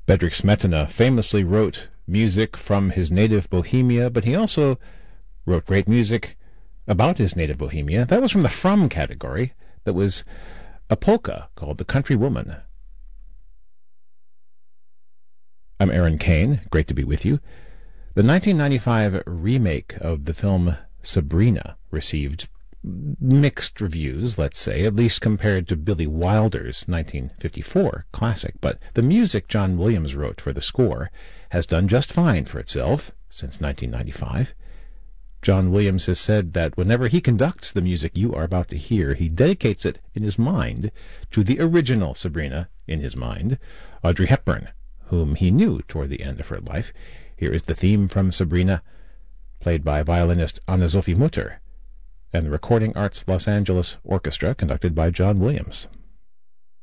Bedřich Smetana famously wrote music from his native Bohemia, but he also wrote great music about his native Bohemia. That was from the From category. That was a polka called The Country Woman. I'm Aaron Kane. Great to be with you. The 1995 remake of the film Sabrina received mixed reviews, let's say, at least compared to Billy Wilder's 1954 classic. But the music John Williams wrote for the score has done just fine for itself since 1995. John Williams has said that whenever he conducts the music you are about to hear, he dedicates it in his mind to the original Sabrina, in his mind, Audrey Hepburn, whom he knew toward the end of her life. Here is the theme from Sabrina, played by violinist Anna-Sophie Mutter, and the Recording Arts Los Angeles Orchestra, conducted by John Williams.